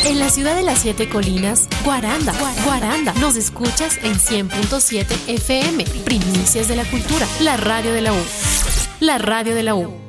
En la ciudad de las siete colinas, Guaranda. Nos escuchas en 100.7 FM. Primicias de la cultura. La radio de la U.